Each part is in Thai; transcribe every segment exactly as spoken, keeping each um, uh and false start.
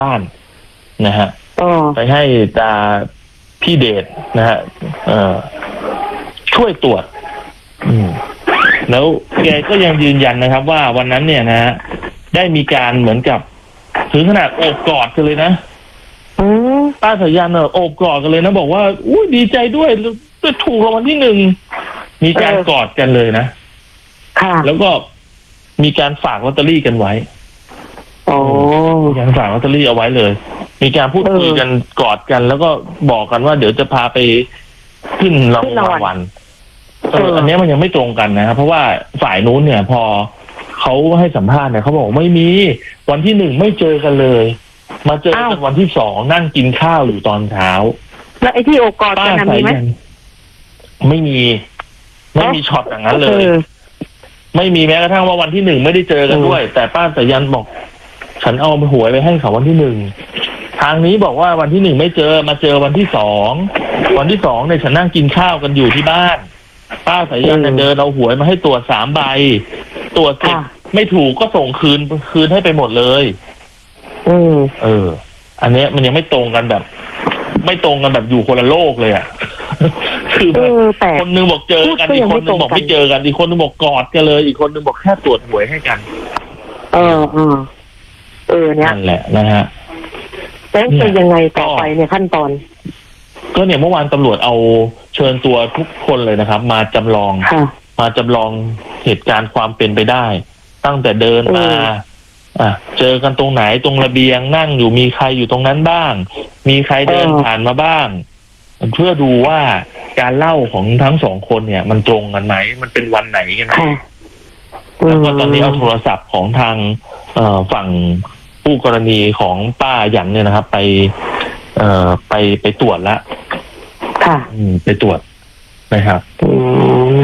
บ้านนะฮะอ๋อไปให้ตาพี่เดชนะฮะเอ่อช่วยตรวจ อืมแล้วแกก็ยังยืนยันนะครับ ว่าวันนั้นเนี่ยนะฮะได้มีการเหมือนกับถึงขนาดโอบกอดกันเลยนะอืมป้าสายันเออโอบกอดกันเลยนะบอกว่าอุ้ยดีใจด้วยจะถูกรางวัลที่หนึ่งมีการกอดกันเลยนะค่ะแล้วก็มีการฝากลอตเตอรี่กันไว้อ๋อมีการฝากลอตเตอรี่เอาไว้เลย มีการพูดคุยกันกอดกัน แล้วก็บอกกันว่าเดี๋ยวจะพาไปขึ้นรางวัลเอออันนี้มันยังไม่ตรงกันนะครับเพราะว่าฝ่ายนู้นเนี่ย พอเขาให้สัมภาษณ์เนี่ยเขาบอกไม่มีวันที่หนึ่งไม่เจอกันเลย มาเจอกันวันที่สองนั่งกินข้าวอยู่ตอนเช้าแล้วไอ้ที่โอกอดป้ากันสามีไหมยันไม่มี ไม่มีช็อตอย่างนั้นเลย ไม่มีแม้กระทั่งว่าวันที่หนึ่งไม่ได้เจอกันด้วย แต่ป้าสายันบอก ฉันเอาไปหวยไปให้เขาวันที่หนึ่งทางนี้บอกว่าวันที่หนึ่งไม่เจอมาเจอวันที่สองวันที่สองเนี่ยฉันนั่งกินข้าวกันอยู่ที่บ้านป้าสายันเนี่ยเดินเอาหวยมาให้ตรวจสามใบตรวจเสร็จไม่ถูกก็ส่งคืนคืนให้ไปหมดเลยอืมเออ อันเนี้ยมันยังไม่ตรงกันแบบ ไม่ตรงกันแบบอยู่คนละโลกเลยอ่ะ คือแบบคนนึงบอกเจอกันอีกคนนึงบอกไม่เจอกันอีกคนนึงบอกกอดกันเลย อีกคนนึงบอกแค่ตรวจหวยให้กันเออเออเออเนี่ยนั่นแหละนะฮะแล้วจะยังไงต่อไปเนี่ยขั้นตอนก็เนี่ยเมื่อวานตำรวจเอาเชิญตัวทุกคนเลยนะครับ มาจำลอง มาจำลองเหตุการณ์ความเป็นไปได้ ตั้งแต่เดินมาอ่ะเจอกันตรงไหนตรงระเบียงนั่งอยู่มีใครอยู่ตรงนั้นบ้าง มีใครเดินผ่านมาบ้างเพื่อดูว่าการเล่าของทั้งสองคนเนี่ย มันตรงกันไหมมันเป็นวันไหนกันนะแล้วก็ตอนนี้เอาโทรศัพท์ของทางเอ่อฝั่งผู้กรณีของป้าหยันเนี่ยนะครับ ไป เอ่อไปไปตรวจแล้วค่ะอืมไปตรวจนะครับอืม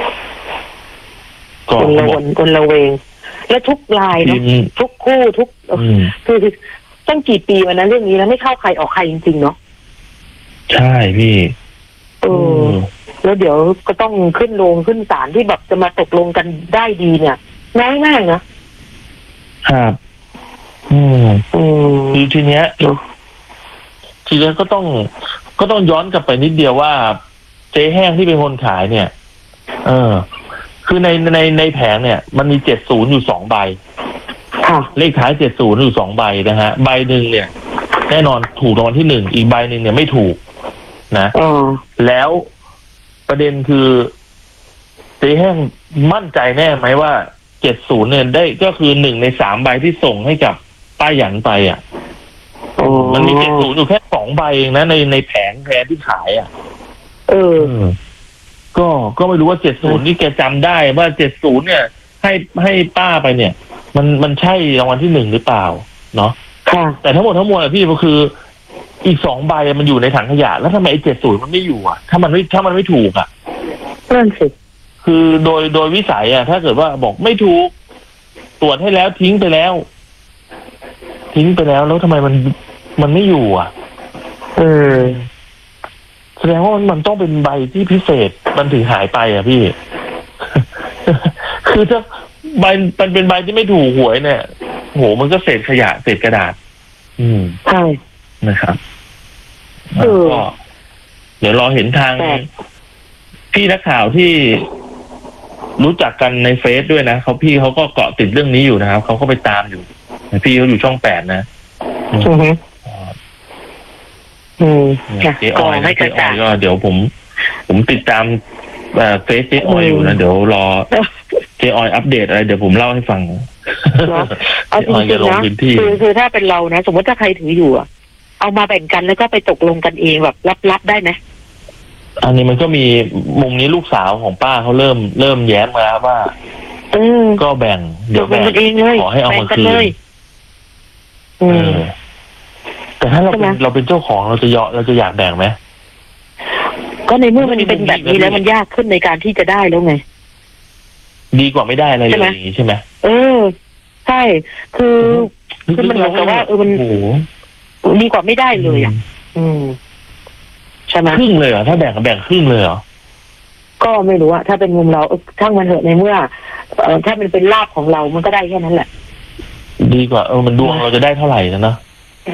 ก็คนละบวอกนคนละเวง แล้วทุกรายเนาะทุกคู่ทุกอืมคือตั้งกี่ปีวันนั้นเรื่องนี้แล้วไม่เข้าใครออกใครจริงๆเนาะใช่พี่เออ แล้วเดี๋ยวก็ต้องขึ้นโรงขึ้นศาลที่แบบจะมาตกลงกันได้ดีเนี่ยง่ายมากนะครับอืมอืมคือทีเนี้ยทีเนี้ยก็ต้องก็ต้องย้อนกลับไปนิดเดียวว่าเจ๊แห้งที่เป็นคนขายเนี่ย เออ คือในในในแผงเนี่ย มันมีเจ็ดศูนย์อยู่สองใบค่ะเลขท้ายเจ็ดศูนย์อยู่สองใบนะฮะใบหนึ่งเนี่ย แน่นอนถูกรางวัลที่หนึ่งอีกใบหนึ่งเนี่ยไม่ถูกนะอ๋อแล้วประเด็นคือเจ๊แห้งมั่นใจแน่ไหมว่าเจ็ดศูนย์เนี่ยได้ก็คือหนึ่งในสามใบที่ส่งให้กับป้าหยันไปอ่ะอ๋อมันมีเจ็ดศูนย์อยู่แค่สองใบเองนะในในแผงแทนที่ขายอ่ะเออก็ก็ไม่รู้ว่าเจ็ดศูนย์นี่แกจำได้ว่าเจ็ดศูนย์เนี่ย ให้ให้ป้าไปเนี่ย มันมันใช่รางวัลที่หนึ่งหรือเปล่าเนาะค่ะแต่ทั้งหมดทั้งมวลอะพี่ก็คืออีกสองใบมันอยู่ในถังขยะแล้วทำไมไอ้เจ็ดศูนย์มันไม่อยู่อ่ะถ้ามันไม่ถ้ามันไม่ถูกอ่ะนั่นสิคือโดยโดยวิสัยอ่ะถ้าเกิดว่าบอกไม่ถูกตรวจให้แล้วทิ้งไปแล้ว ทิ้งไปแล้วแล้วทำไมมันมันไม่อยู่อ่ะเออแสดงว่ามันมันต้องเป็นใบที่พิเศษมันถึงหายไปอ่ะพี่ คือถ้าใบมันเป็นใบที่ไม่ถูกหวยเนี่ยโหมันก็เศษขยะเศษกระดาษ อืมใช่นะครับเออก็เดี๋ยวรอเห็นทางแต่พี่นักข่าวที่รู้จักกันในเฟซด้วยนะเขาพี่เขาก็เกาะติดเรื่องนี้อยู่นะครับเขาก็ไปตามอยู่พี่เขาอยู่ช่องแปดนะอือฮึอืมเจ๊ออยนะเจ๊ออยก็เดี๋ยวผม ผมติดตามเฟซเจ๊ออยอยู่นะเดี๋ยวรอเจ๊ออยอัปเดตอะไรเดี๋ยวผมเล่าให้ฟังเอาจริงๆนะคือคือถ้าเป็นเรานะสมมติถ้าใครถืออยู่อะเอามาแบ่งกันแล้วก็ไปตกลงกันเองแบบรับๆได้ไหมอันนี้มันก็มีมุมนี้ลูกสาวของป้าเขาเริ่มเริ่มแย้มมาแล้วว่าเออก็แบ่งเดี๋ยวแบ่งเองเลยขอให้เอามาคืนอืเอมอแต่ถ้าเราเป็นเราเป็นเจ้าของเราจะยอเราจะอยากแบ่งไหมก็ในเมื่อมันเป็นแบบนี้แล้วมันยากขึ้นในการที่จะได้แล้วไงดีกว่าไม่ได้อะไรเลยอย่างนี้ใช่ไหมเออใช่คือคือมันเหมือนกับว่าเออมันโอ้โหดีกว่าไม่ได้เลยอ่ะ อืมใช่ไหมครึ่งเลยเหรอถ้าแบ่งแบ่งครึ่งเลยเหรอก็ไม่รู้อะถ้าเป็นมุมเราช่างมันเถอะในเมื่อเออถ้ามันเป็นลาภของเรามันก็ได้แค่นั้นแหละดีกว่าเออมันดวงเราจะได้เท่าไหร่นะเนาะ